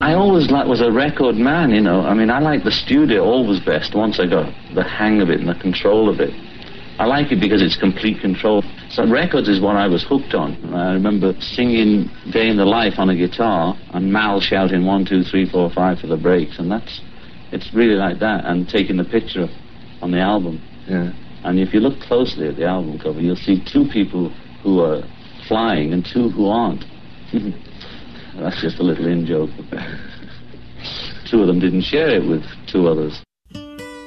I always was a record man, you know. I mean, I like the studio always best once I got the hang of it and the control of it. I like it because it's complete control. So records is what I was hooked on. And I remember singing Day in the Life on a guitar and Mal shouting 1, 2, 3, 4, 5 for the breaks, and it's really like that. And taking the picture on the album. Yeah. And if you look closely at the album cover, you'll see 2 people who are flying and 2 who aren't. That's just a little in-joke. 2 of them didn't share it with 2 others.